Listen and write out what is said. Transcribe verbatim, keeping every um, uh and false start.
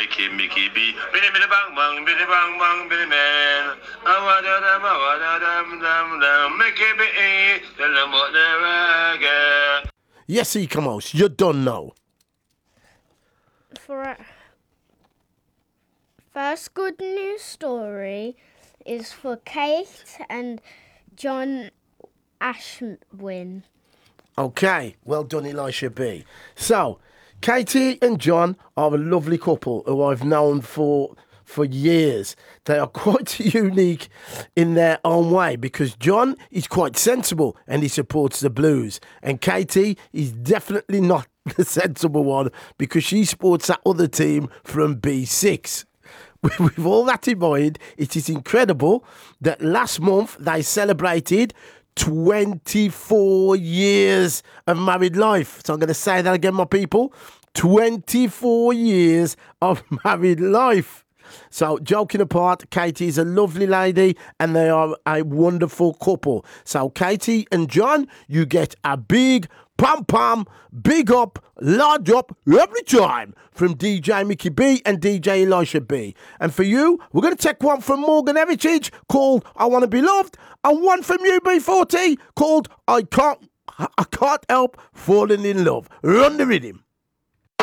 Mickey, Mickey B. Billy, Billy, bang, bang, Billy, bang, bang, Billy, man. I want them, I want them, them, them. Mickey B. Tell them what they're again. Yes, he come out. You don't know. For first good news story is for Kate and John Ashwin. Okay, well done, Elisha B. So, Katie and John are a lovely couple who I've known for for years. They are quite unique in their own way because John is quite sensible and he supports the Blues. And Katie is definitely not the sensible one because she supports that other team from B six. With all that in mind, it is incredible that last month they celebrated twenty-four years of married life. So I'm going to say that again, my people. twenty-four years of married life. So, joking apart, Katie is a lovely lady and they are a wonderful couple. So, Katie and John, you get a big pom pom, big up, large up every time from D J Mickey B and D J Elisha B. And for you, we're going to take one from Morgan Heritage called I Want to Be Loved and one from U B forty called I Can't, I Can't Help Falling in Love. Run the rhythm.